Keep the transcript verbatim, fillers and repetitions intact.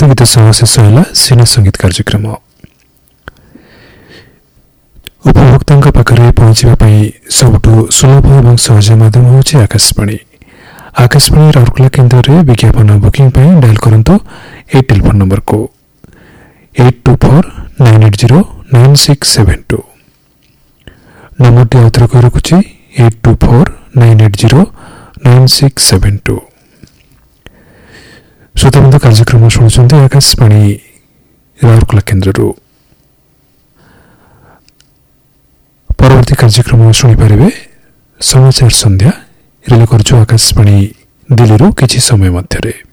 पसंद गीत सह शेष होला सिने संगीत कार्यक्रम। उपभोक्ता पाखे पहुँचापी सबुठु सुलभ और सहज माध्यम हूँ आकाशवाणी। आकाशवाणी राउरकेला केन्द्र में विज्ञापन बुकिंग डायल करंतु ए टेलीफोन नंबर को eight to four nine eight zero nine six seven two. Number T आउथरे कही रखुची eight to four nine eight zero nine six seven two. श्रोताबंधु कार्यक्रम शुणुंट आकाशवाणी राउरकेला केन्द्र। परवर्ती कार्यक्रम शुणिपारे समाचार संध्या रिले करछु आकाशवाणी दिल्ली किछि समय मध्यरे।